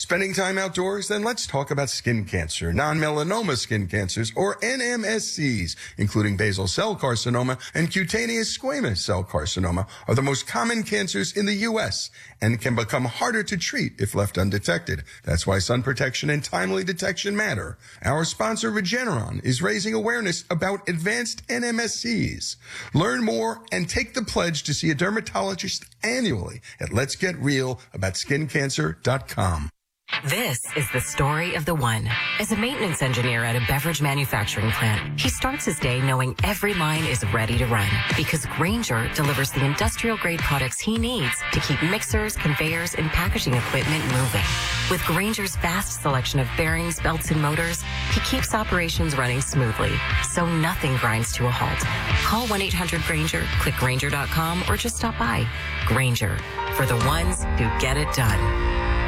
Spending time outdoors? Then let's talk about skin cancer, non-melanoma skin cancers, or NMSCs, including basal cell carcinoma and cutaneous squamous cell carcinoma, are the most common cancers in the U.S. and can become harder to treat if left undetected. That's why sun protection and timely detection matter. Our sponsor, Regeneron, is raising awareness about advanced NMSCs. Learn more and take the pledge to see a dermatologist annually at letsgetrealaboutSkinCancer.com. This is the story of the one. As a maintenance engineer at a beverage manufacturing plant, he starts his day knowing every line is ready to run because Grainger delivers the industrial-grade products he needs to keep mixers, conveyors, and packaging equipment moving. With Grainger's vast selection of bearings, belts, and motors, he keeps operations running smoothly, so nothing grinds to a halt. Call 1-800-GRAINGER, click Grainger.com, or just stop by. Grainger, for the ones who get it done.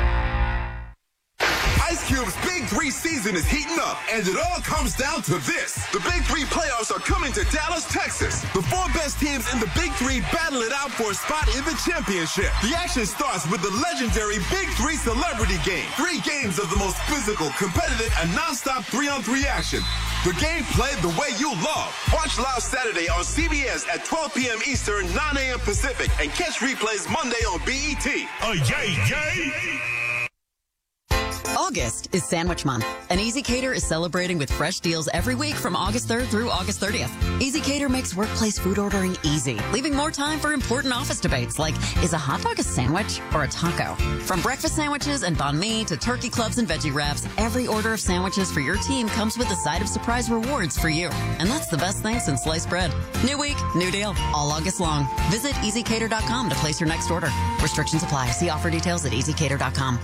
Ice Cube's Big 3 season is heating up, and it all comes down to this. The Big 3 playoffs are coming to Dallas, Texas. The 4 best teams in the Big 3 battle it out for a spot in the championship. The action starts with the legendary Big 3 Celebrity Game. 3 games of the most physical, competitive, and non-stop 3-on-3 action. The game played the way you love. Watch live Saturday on CBS at 12 p.m. Eastern, 9 a.m. Pacific, and catch replays Monday on BET. Yay! August is Sandwich Month, and Easy Cater is celebrating with fresh deals every week from August 3rd through August 30th. Easy Cater makes workplace food ordering easy, leaving more time for important office debates like, is a hot dog a sandwich or a taco? From breakfast sandwiches and banh mi to turkey clubs and veggie wraps, every order of sandwiches for your team comes with a side of surprise rewards for you. And that's the best thing since sliced bread. New week, new deal, all August long. Visit EasyCater.com to place your next order. Restrictions apply. See offer details at EasyCater.com.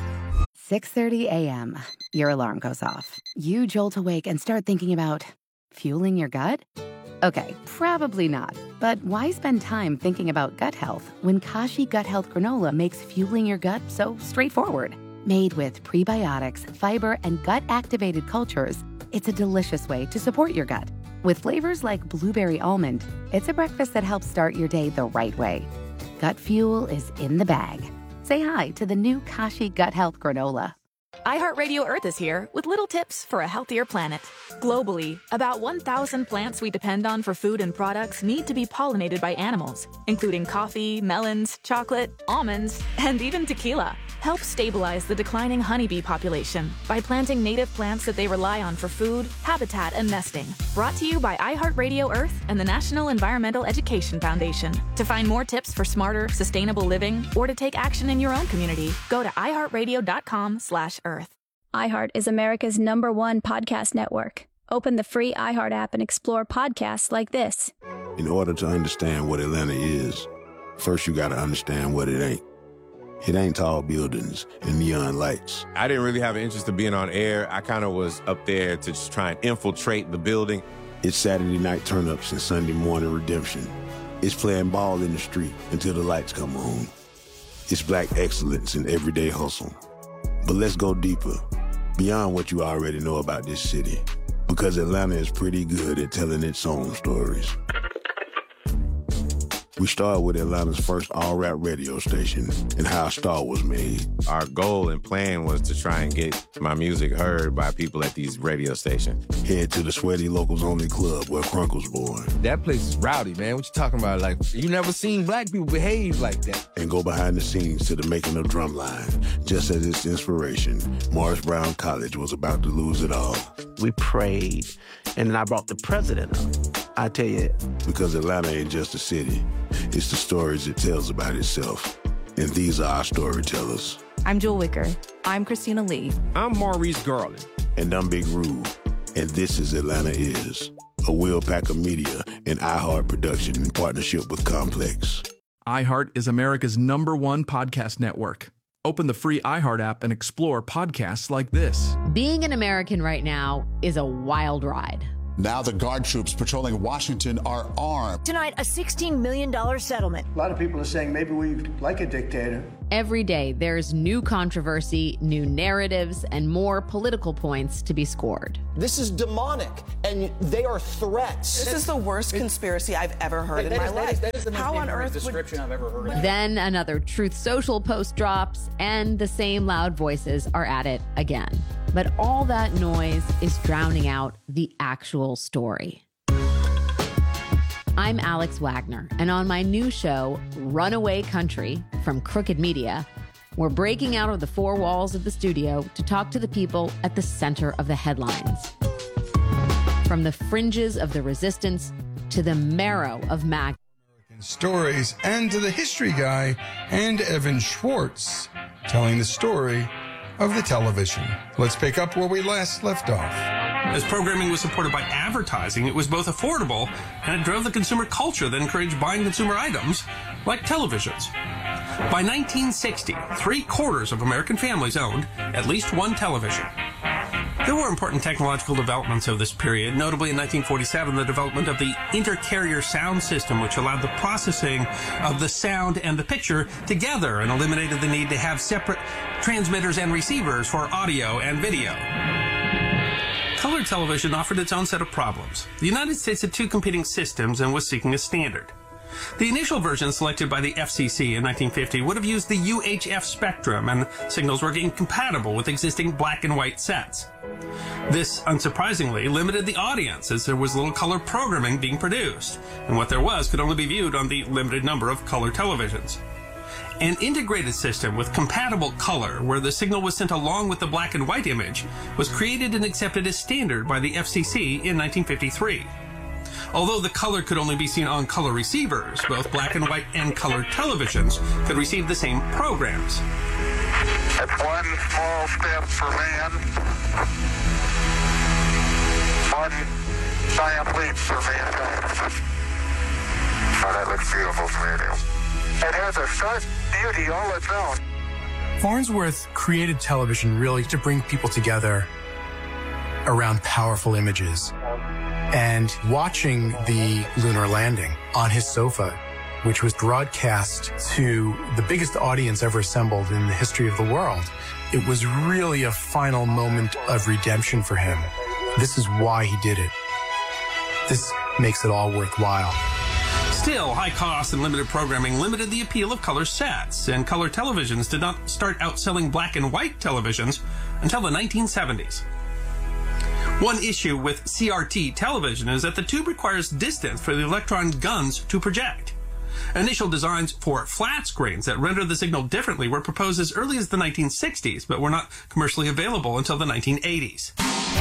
6:30 a.m. Your alarm goes off. You jolt awake and start thinking about fueling your gut? Okay, probably not. But why spend time thinking about gut health when Kashi Gut Health Granola makes fueling your gut so straightforward? Made with prebiotics, fiber, and gut-activated cultures, it's a delicious way to support your gut. With flavors like blueberry almond, it's a breakfast that helps start your day the right way. Gut fuel is in the bag. Say hi to the new Kashi Gut Health Granola. iHeartRadio Earth is here with little tips for a healthier planet. Globally, about 1,000 plants we depend on for food and products need to be pollinated by animals, including coffee, melons, chocolate, almonds, and even tequila. Help stabilize the declining honeybee population by planting native plants that they rely on for food, habitat, and nesting. Brought to you by iHeartRadio Earth and the National Environmental Education Foundation. To find more tips for smarter, sustainable living or to take action in your own community, go to iHeartRadio.com/Earth. iHeart is America's #1 podcast network. Open the free iHeart app and explore podcasts like this. In order to understand what Atlanta is, first you got to understand what it ain't. It ain't tall buildings and neon lights. I didn't really have an interest in being on air. I kind of was up there to just try and infiltrate the building. It's Saturday night turn-ups and Sunday morning redemption. It's playing ball in the street until the lights come on. It's black excellence in everyday hustle. But let's go deeper, beyond what you already know about this city, because Atlanta is pretty good at telling its own stories. We started with Atlanta's first all-rap radio station and how a star was made. Our goal and plan was to try and get my music heard by people at these radio stations. Head to the Sweaty Locals Only Club where Crunk was born. That place is rowdy, man. What you talking about? Like, you never seen black people behave like that. And go behind the scenes to the making of Drumline. Just as its inspiration, Morris Brown College was about to lose it all. We prayed, and then I brought the president up. I tell you. Because Atlanta ain't just a city. It's the stories it tells about itself. And these are our storytellers. I'm Jewel Wicker. I'm Christina Lee. I'm Maurice Garland. And I'm Big Rube. And this is Atlanta Is, a Will Packer Media and iHeart production in partnership with Complex. iHeart is America's #1 podcast network. Open the free iHeart app and explore podcasts like this. Being an American right now is a wild ride. Now the Guard troops patrolling Washington are armed. Tonight, a $16 million settlement. A lot of people are saying maybe we like a dictator. Every day, there's new controversy, new narratives, and more political points to be scored. This is demonic, and they are threats. This is the worst conspiracy I've ever heard in my life. That is the most How on earth description I've ever heard. Then another Truth Social post drops, and the same loud voices are at it again. But all that noise is drowning out the actual story. I'm Alex Wagner, and on my new show, Runaway Country, from Crooked Media, we're breaking out of the four walls of the studio to talk to the people at the center of the headlines. From the fringes of the resistance to the marrow of MAGA stories, and to the history guy and Evan Schwartz telling the story of the television. Let's pick up where we last left off. As programming was supported by advertising, it was both affordable and it drove the consumer culture that encouraged buying consumer items like televisions. By 1960, 3/4 of American families owned at least one television. There were important technological developments of this period, notably in 1947, the development of the intercarrier sound system, which allowed the processing of the sound and the picture together and eliminated the need to have separate transmitters and receivers for audio and video. Color television offered its own set of problems. The United States had two competing systems and was seeking a standard. The initial version selected by the FCC in 1950 would have used the UHF spectrum, and signals were incompatible with existing black and white sets. This, unsurprisingly, limited the audience, as there was little color programming being produced, and what there was could only be viewed on the limited number of color televisions. An integrated system with compatible color, where the signal was sent along with the black and white image, was created and accepted as standard by the FCC in 1953. Although the color could only be seen on color receivers, both black and white and color televisions could receive the same programs. That's one small step for man, one giant leap for mankind. Oh, that looks beautiful to me, Neil. It has a such beauty all its own. Farnsworth created television really to bring people together around powerful images. And watching the lunar landing on his sofa, which was broadcast to the biggest audience ever assembled in the history of the world, it was really a final moment of redemption for him. This is why he did it. This makes it all worthwhile. Still, high costs and limited programming limited the appeal of color sets, and color televisions did not start outselling black and white televisions until the 1970s. One issue with CRT television is that the tube requires distance for the electron guns to project. Initial designs for flat screens that render the signal differently were proposed as early as the 1960s, but were not commercially available until the 1980s.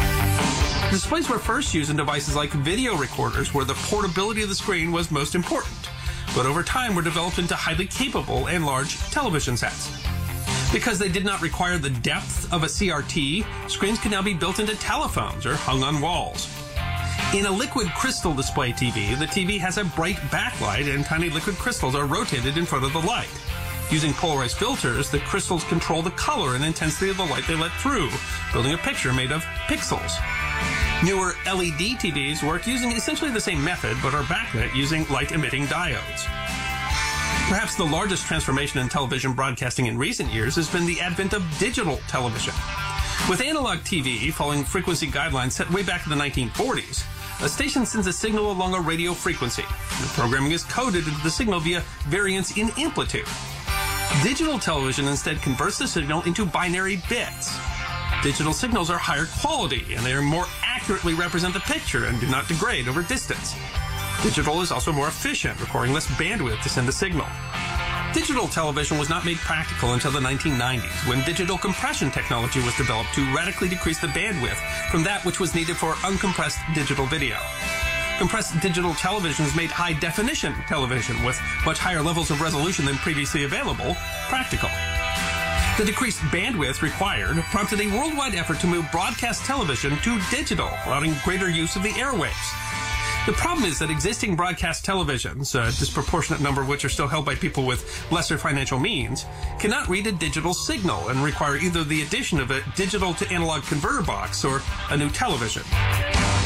Displays were first used in devices like video recorders, where the portability of the screen was most important, but over time were developed into highly capable and large television sets. Because they did not require the depth of a CRT, screens can now be built into telephones or hung on walls. In a liquid crystal display TV, the TV has a bright backlight and tiny liquid crystals are rotated in front of the light. Using polarized filters, the crystals control the color and intensity of the light they let through, building a picture made of pixels. Newer LED TVs work using essentially the same method, but are backlit using light-emitting diodes. Perhaps the largest transformation in television broadcasting in recent years has been the advent of digital television. With analog TV following frequency guidelines set way back in the 1940s, a station sends a signal along a radio frequency. The programming is coded into the signal via variance in amplitude. Digital television instead converts the signal into binary bits. Digital signals are higher quality, and they more accurately represent the picture and do not degrade over distance. Digital is also more efficient, requiring less bandwidth to send a signal. Digital television was not made practical until the 1990s, when digital compression technology was developed to radically decrease the bandwidth from that which was needed for uncompressed digital video. Compressed digital televisions made high-definition television with much higher levels of resolution than previously available practical. The decreased bandwidth required prompted a worldwide effort to move broadcast television to digital, allowing greater use of the airwaves. The problem is that existing broadcast televisions, a disproportionate number of which are still held by people with lesser financial means, cannot read a digital signal and require either the addition of a digital to analog converter box or a new television.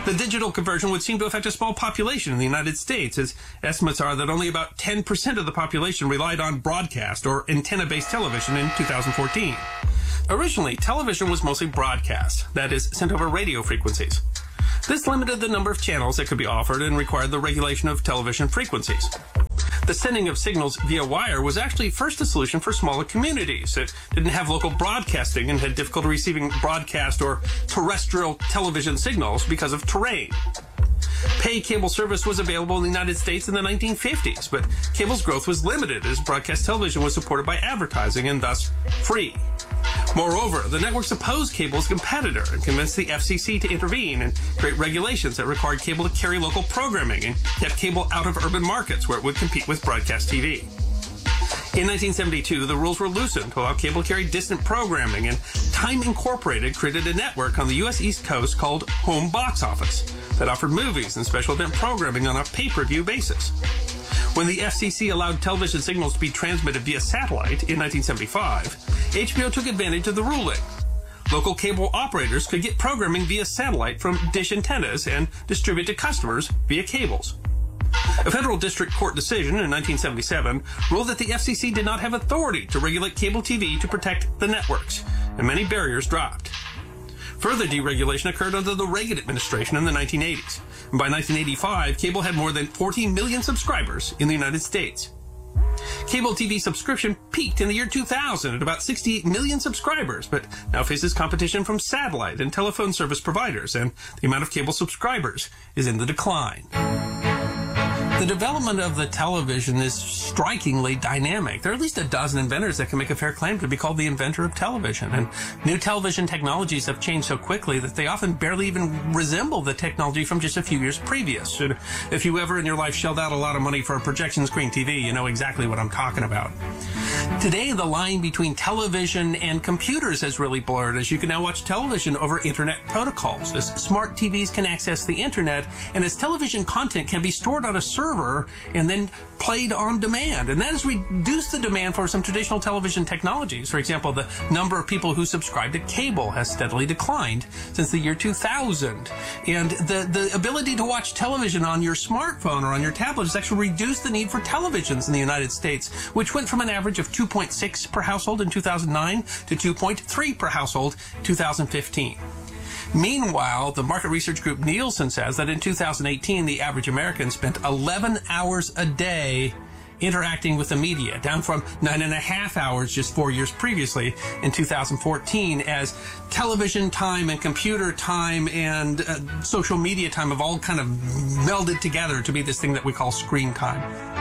The digital conversion would seem to affect a small population in the United States, as estimates are that only about 10% of the population relied on broadcast or antenna-based television in 2014. Originally, television was mostly broadcast, that is, sent over radio frequencies. This limited the number of channels that could be offered and required the regulation of television frequencies. The sending of signals via wire was actually first a solution for smaller communities that didn't have local broadcasting and had difficulty receiving broadcast or terrestrial television signals because of terrain. Pay cable service was available in the United States in the 1950s, but cable's growth was limited as broadcast television was supported by advertising and thus free. Moreover, the networks opposed cable as a competitor and convinced the FCC to intervene and create regulations that required cable to carry local programming and kept cable out of urban markets where it would compete with broadcast TV. In 1972, the rules were loosened to allow cable to carry distant programming, and Time Incorporated created a network on the U.S. East Coast called Home Box Office that offered movies and special event programming on a pay-per-view basis. When the FCC allowed television signals to be transmitted via satellite in 1975, HBO took advantage of the ruling. Local cable operators could get programming via satellite from dish antennas and distribute to customers via cables. A federal district court decision in 1977 ruled that the FCC did not have authority to regulate cable TV to protect the networks, and many barriers dropped. Further deregulation occurred under the Reagan administration in the 1980s. And by 1985, cable had more than 14 million subscribers in the United States. Cable TV subscription peaked in the year 2000 at about 68 million subscribers, but now faces competition from satellite and telephone service providers, and the amount of cable subscribers is in the decline. The development of the television is strikingly dynamic. There are at least a dozen inventors that can make a fair claim to be called the inventor of television. And new television technologies have changed so quickly that they often barely even resemble the technology from just a few years previous. And if you ever in your life shelled out a lot of money for a projection screen TV, you know exactly what I'm talking about. Today, the line between television and computers has really blurred, as you can now watch television over internet protocols, as smart TVs can access the internet, and as television content can be stored on a server and then played on demand. And that has reduced the demand for some traditional television technologies. For example, the number of people who subscribe to cable has steadily declined since the year 2000. And the ability to watch television on your smartphone or on your tablet has actually reduced the need for televisions in the United States, which went from an average of 2.6 per household in 2009 to 2.3 per household in 2015. Meanwhile, the market research group Nielsen says that in 2018, the average American spent 11 hours a day interacting with the media, down from 9.5 hours just 4 years previously in 2014, as television time and computer time and social media time have all kind of melded together to be this thing that we call screen time.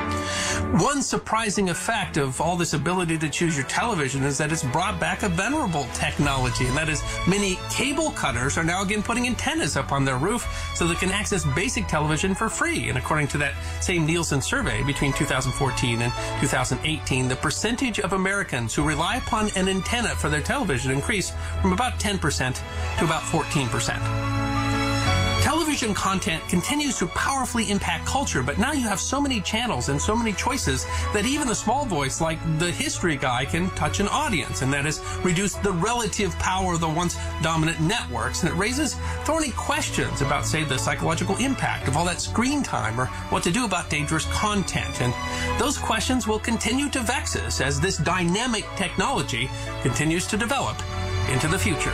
One surprising effect of all this ability to choose your television is that it's brought back a venerable technology, and that is many cable cutters are now again putting antennas up on their roof so they can access basic television for free. And according to that same Nielsen survey, between 2014 and 2018, the percentage of Americans who rely upon an antenna for their television increased from about 10% to about 14%. Television content continues to powerfully impact culture, but now you have so many channels and so many choices that even a small voice like the history guy can touch an audience, and that has reduced the relative power of the once dominant networks, and it raises thorny questions about, say, the psychological impact of all that screen time or what to do about dangerous content. And those questions will continue to vex us as this dynamic technology continues to develop into the future.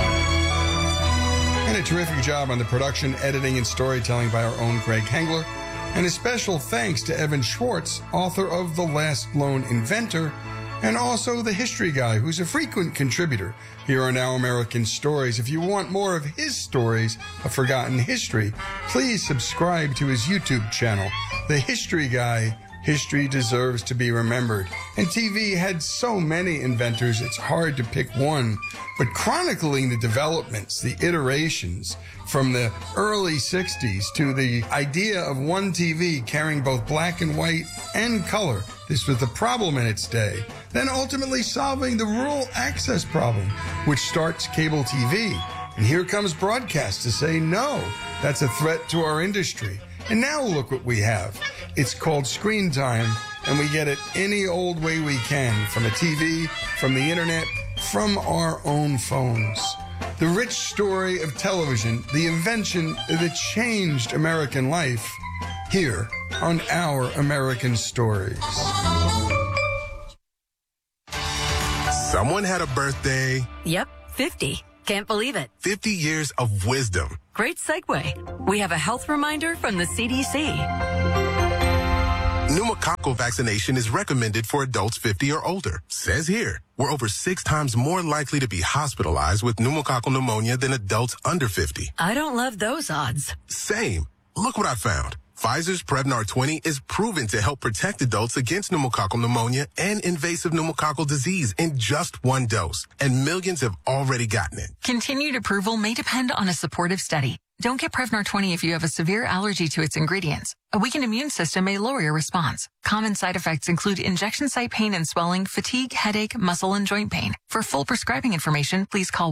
And a terrific job on the production, editing, and storytelling by our own Greg Hengler. And a special thanks to Evan Schwartz, author of The Last Lone Inventor, and also The History Guy, who's a frequent contributor here on Now American Stories. If you want more of his stories of forgotten history, please subscribe to his YouTube channel, The History Guy. History deserves to be remembered. And TV had so many inventors, it's hard to pick one. But chronicling the developments, the iterations from the early 60s to the idea of one TV carrying both black and white and color, this was the problem in its day. Then ultimately solving the rural access problem, which starts cable TV. And here comes broadcast to say, no, that's a threat to our industry. And now look what we have. It's called screen time, and we get it any old way we can, from a TV, from the internet, from our own phones. The rich story of television, the invention that changed American life, here on Our American Stories. Someone had a birthday. Yep, 50. Can't believe it. 50 years of wisdom. Great segue. We have a health reminder from the CDC. Pneumococcal vaccination is recommended for adults 50 or older. Says here, we're over 6 times more likely to be hospitalized with pneumococcal pneumonia than adults under 50. I don't love those odds. Same. Look what I found. Pfizer's Prevnar 20 is proven to help protect adults against pneumococcal pneumonia and invasive pneumococcal disease in just 1 dose. And millions have already gotten it. Continued approval may depend on a supportive study. Don't get Prevnar 20 if you have a severe allergy to its ingredients. A weakened immune system may lower your response. Common side effects include injection site pain and swelling, fatigue, headache, muscle, and joint pain. For full prescribing information, please call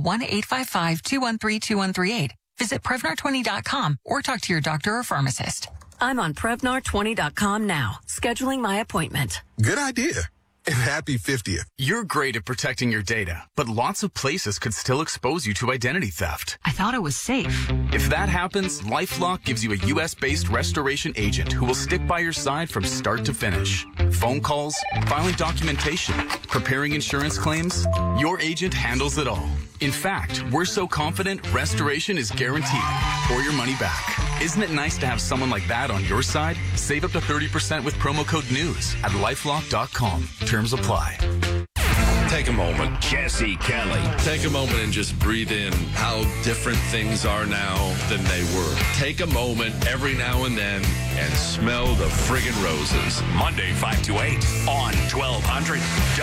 1-855-213-2138. Visit Prevnar20.com or talk to your doctor or pharmacist. I'm on Prevnar20.com now, scheduling my appointment. Good idea. And happy 50th. You're great at protecting your data, but lots of places could still expose you to identity theft. I thought it was safe. If that happens, LifeLock gives you a U.S.-based restoration agent who will stick by your side from start to finish. Phone calls, filing documentation, preparing insurance claims, your agent handles it all. In fact, we're so confident restoration is guaranteed or your money back. Isn't it nice to have someone like that on your side? Save up to 30% with promo code NEWS at LifeLock.com. Terms apply. Take a moment. Jesse Kelly. Take a moment and just breathe in how different things are now than they were. Take a moment every now and then and smell the friggin' roses. Monday, 5 to 8 on 1200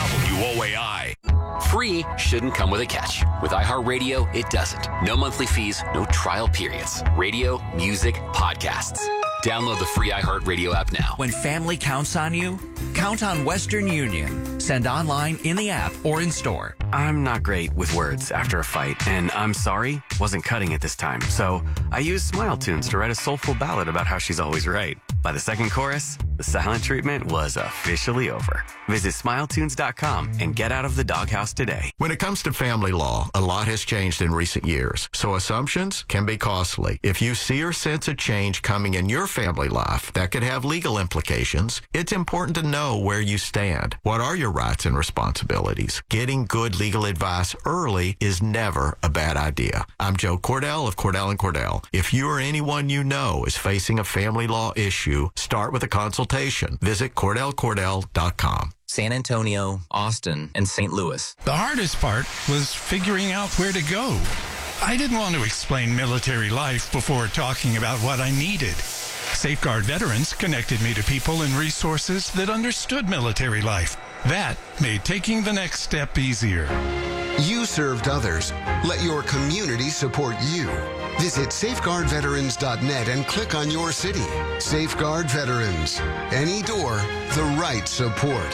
WOAI. Free shouldn't come with a catch. With iHeartRadio, it doesn't. No monthly fees, no trial periods. Radio, music, podcasts. Download the free iHeartRadio app now. When family counts on you, count on Western Union. Send online, in the app, or in store. I'm not great with words after a fight, and I'm sorry wasn't cutting it this time. So I used Smile Tunes to write a soulful ballad about how she's always right. By the second chorus, the silent treatment was officially over. Visit SmileTunes.com and get out of the doghouse today. When it comes to family law, a lot has changed in recent years, so assumptions can be costly. If you see or sense a change coming in your family life that could have legal implications, it's important to know where you stand. What are your rights and responsibilities? Getting good legal advice early is never a bad idea. I'm Joe Cordell of Cordell & Cordell. If you or anyone you know is facing a family law issue, start with a consultation. Visit CordellCordell.com. San Antonio, Austin, and St. Louis. The hardest part was figuring out where to go. I didn't want to explain military life before talking about what I needed. Safeguard Veterans connected me to people and resources that understood military life. That made taking the next step easier. You served others. Let your community support you. Visit safeguardveterans.net and click on your city. Safeguard Veterans. Any door, the right support.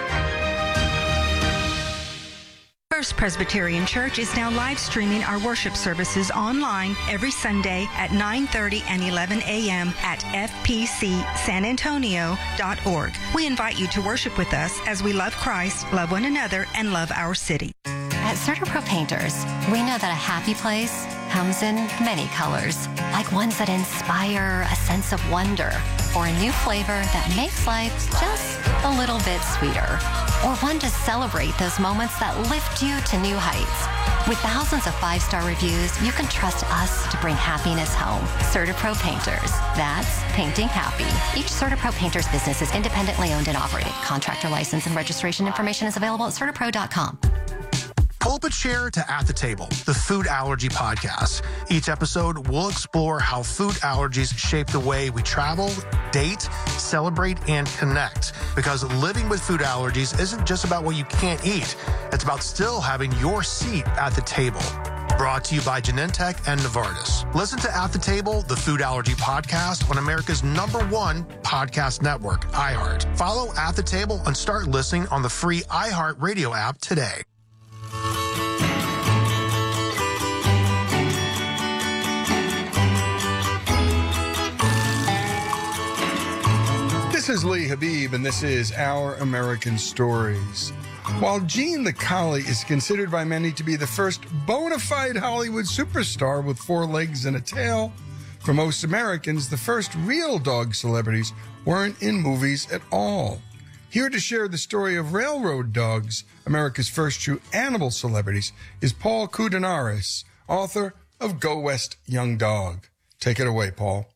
First Presbyterian Church is now live streaming our worship services online every Sunday at 9:30 and 11 a.m. at fpcsanantonio.org. We invite you to worship with us as we love Christ, love one another, and love our city. At CertaPro Painters, we know that a happy place comes in many colors, like ones that inspire a sense of wonder, or a new flavor that makes life just a little bit sweeter, or one to celebrate those moments that lift you to new heights. With thousands of 5-star reviews, you can trust us to bring happiness home. CertaPro Painters. That's painting happy. Each CertaPro Painters business is independently owned and operated. Contractor license and registration information is available at CertaPro.com. Pulpit Chair to At the Table, the Food Allergy Podcast. Each episode, we'll explore how food allergies shape the way we travel, date, celebrate, and connect. Because living with food allergies isn't just about what you can't eat. It's about still having your seat at the table. Brought to you by Genentech and Novartis. Listen to At the Table, the Food Allergy Podcast on America's #1 podcast network, iHeart. Follow At the Table and start listening on the free iHeart Radio app today. This is Lee Habib, and this is Our American Stories. While Gene the Collie is considered by many to be the first bona fide Hollywood superstar with 4 legs and a tail, for most Americans, the first real dog celebrities weren't in movies at all. Here to share the story of railroad dogs, America's first true animal celebrities, is Paul Koudounaris, author of Go West, Young Dog. Take it away, Paul.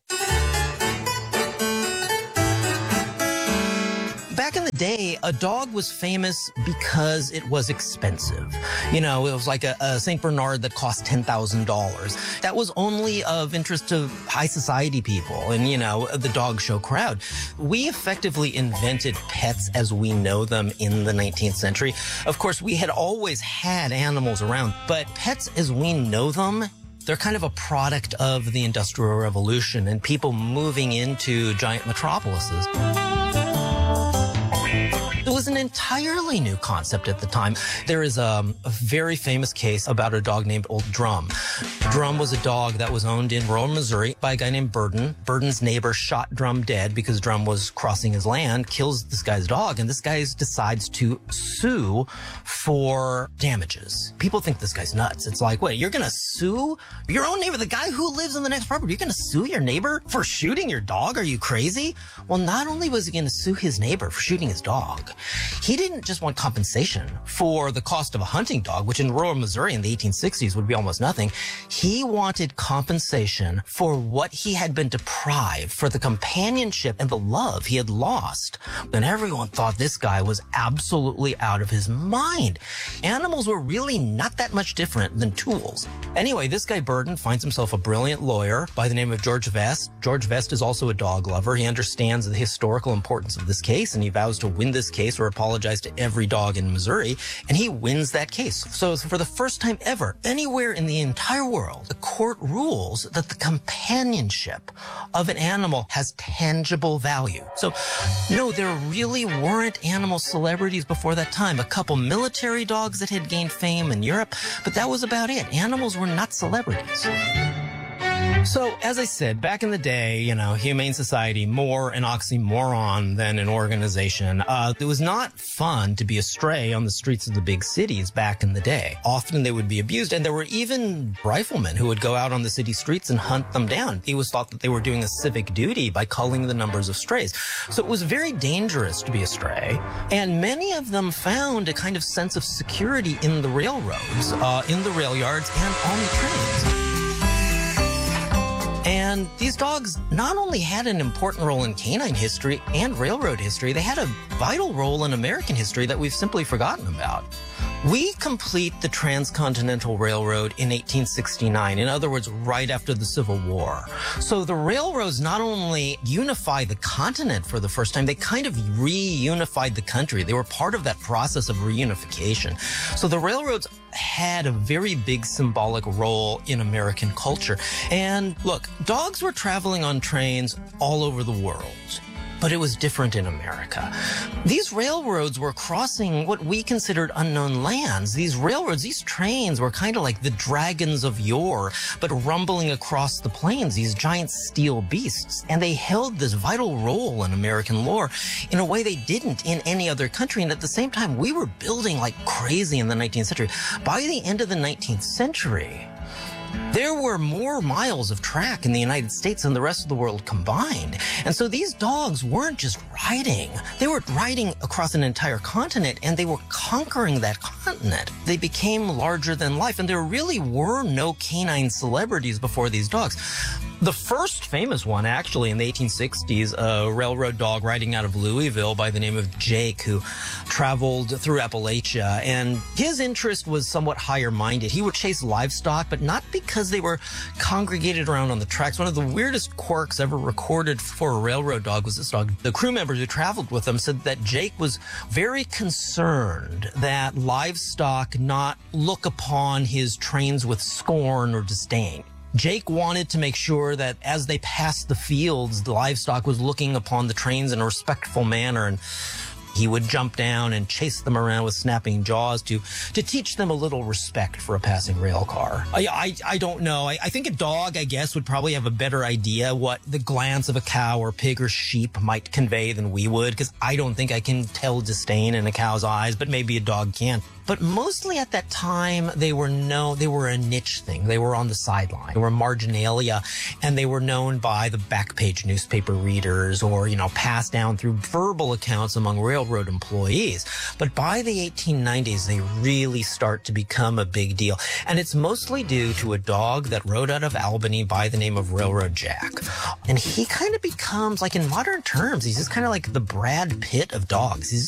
Back in the day, a dog was famous because it was expensive. You know, it was like a St. Bernard that cost $10,000. That was only of interest to high society people and, you know, the dog show crowd. We effectively invented pets as we know them in the 19th century. Of course, we had always had animals around, but pets as we know them, they're kind of a product of the Industrial Revolution and people moving into giant metropolises. It was an entirely new concept at the time. There is a very famous case about a dog named Old Drum. Drum was a dog that was owned in rural Missouri by a guy named Burden. Burden's neighbor shot Drum dead because Drum was crossing his land, kills this guy's dog, and this guy decides to sue for damages. People think this guy's nuts. It's like, wait, you're going to sue your own neighbor, the guy who lives on the next property? You're going to sue your neighbor for shooting your dog? Are you crazy? Well, not only was he going to sue his neighbor for shooting his dog, he didn't just want compensation for the cost of a hunting dog, which in rural Missouri in the 1860s would be almost nothing. He wanted compensation for what he had been deprived, for the companionship and the love he had lost. And everyone thought this guy was absolutely out of his mind. Animals were really not that much different than tools. Anyway, this guy Burden finds himself a brilliant lawyer by the name of George Vest. George Vest is also a dog lover. He understands the historical importance of this case, and he vows to win this case or apologize to every dog in Missouri, and he wins that case. So for the first time ever, anywhere in the entire world, the court rules that the companionship of an animal has tangible value. So no, there really weren't animal celebrities before that time. A couple military dogs that had gained fame in Europe, but that was about it. Animals were not celebrities. So, as I said, back in the day, you know, Humane Society, more an oxymoron than an organization. It was not fun to be a stray on the streets of the big cities back in the day. Often they would be abused, and there were even riflemen who would go out on the city streets and hunt them down. It was thought that they were doing a civic duty by culling the numbers of strays. So it was very dangerous to be a stray, and many of them found a kind of sense of security in the railroads, in the rail yards, and on the trains. And these dogs not only had an important role in canine history and railroad history, they had a vital role in American history that we've simply forgotten about. We complete the Transcontinental Railroad in 1869, in other words, right after the Civil War. So the railroads not only unified the continent for the first time, they kind of reunified the country. They were part of that process of reunification. So the railroads had a very big symbolic role in American culture. And look, dogs were traveling on trains all over the world. But it was different in America. These railroads were crossing what we considered unknown lands. These railroads, these trains were kind of like the dragons of yore, but rumbling across the plains, these giant steel beasts. And they held this vital role in American lore in a way they didn't in any other country. And at the same time, we were building like crazy in the 19th century. By the end of the 19th century, there were more miles of track in the United States than the rest of the world combined. And so these dogs weren't just riding. They were riding across an entire continent, and they were conquering that continent. They became larger than life, and there really were no canine celebrities before these dogs. The first famous one, actually, in the 1860s, a railroad dog riding out of Louisville by the name of Jake, who traveled through Appalachia, and his interest was somewhat higher-minded. He would chase livestock, but not because they were congregated around on the tracks. One of the weirdest quirks ever recorded for a railroad dog was this dog. The crew members who traveled with him said that Jake was very concerned that livestock not look upon his trains with scorn or disdain. Jake wanted to make sure that as they passed the fields, the livestock was looking upon the trains in a respectful manner. And He would jump down and chase them around with snapping jaws to teach them a little respect for a passing rail car. I don't know. I think a dog, I guess, would probably have a better idea what the glance of a cow or pig or sheep might convey than we would, because I don't think I can tell disdain in a cow's eyes, but maybe a dog can. But mostly at that time, they were a niche thing. They were on the sideline. They were marginalia, and they were known by the back page newspaper readers or, passed down through verbal accounts among railroad employees. But by the 1890s, they really start to become a big deal. And it's mostly due to a dog that rode out of Albany by the name of Railroad Jack. And he kind of becomes, like in modern terms, he's just kind of like the Brad Pitt of dogs. He's